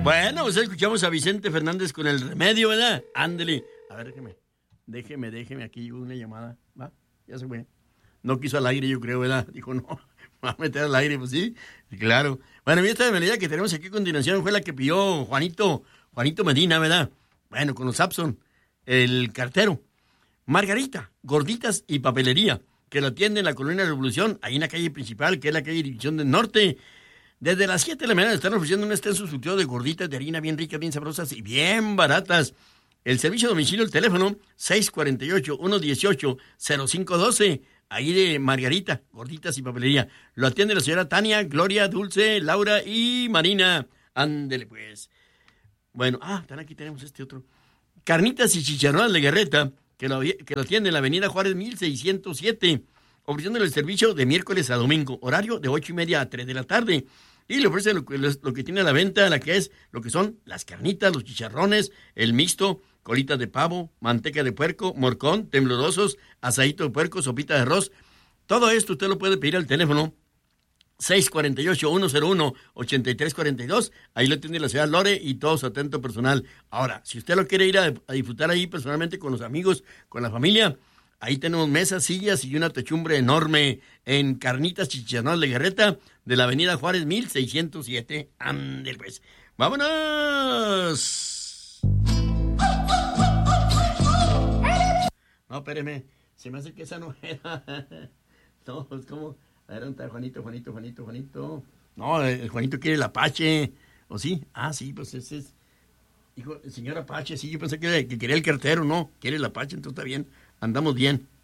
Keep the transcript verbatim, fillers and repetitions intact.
Bueno, pues escuchamos a Vicente Fernández con El Remedio, ¿verdad? Ándele. A ver, déjeme, déjeme, déjeme, aquí llegó una llamada. Va, ya se fue. No quiso al aire, yo creo, ¿verdad? Dijo, no, me va a meter al aire, pues sí, claro. Bueno, y esta melodía que tenemos aquí a continuación fue la que pidió Juanito, Juanito Medina, ¿verdad? Bueno, con los Sapson, el cartero. Margarita, gorditas y papelería, que lo atiende en la Colonia Revolución, ahí en la calle principal, que es la calle División del Norte. Desde las siete de la mañana están ofreciendo un extenso surtido de gorditas de harina bien ricas, bien sabrosas y bien baratas. El servicio a domicilio, el teléfono seis cuatro ocho, uno uno ocho, cero cinco uno dos, ahí de Margarita, gorditas y papelería. Lo atiende la señora Tania, Gloria, Dulce, Laura y Marina. Ándele pues. Bueno, ah, aquí tenemos este otro. Carnitas y chicharrones de Guerreta, que lo, que lo atiende en la avenida Juárez mil seiscientos siete, ofreciéndole el servicio de miércoles a domingo, horario de ocho y media a tres de la tarde. Y le ofrece lo, lo, lo que tiene a la venta, la que es, lo que son las carnitas, los chicharrones, el mixto, colitas de pavo, manteca de puerco, morcón, temblorosos, asadito de puerco, sopita de arroz. Todo esto usted lo puede pedir al teléfono seis cuatro ocho, uno cero uno, ocho tres cuatro dos. Ahí lo tiene la señora Lore y todo su atento personal. Ahora, si usted lo quiere ir a, a disfrutar ahí personalmente con los amigos, con la familia, ahí tenemos mesas, sillas y una techumbre enorme en Carnitas Chicharrones de Guerreta, de la avenida Juárez mil seiscientos siete. Ándale pues. ¡Vámonos! No, espéreme. Se me hace que esa no era. No, es como... A ver, ¿dónde está Juanito, Juanito, Juanito, Juanito? No, el Juanito quiere el Apache. ¿O sí? Ah, sí, pues ese es... Hijo, el señor Apache, sí, yo pensé que, que quería el cartero, no. Quiere el Apache, entonces está bien. Andamos bien.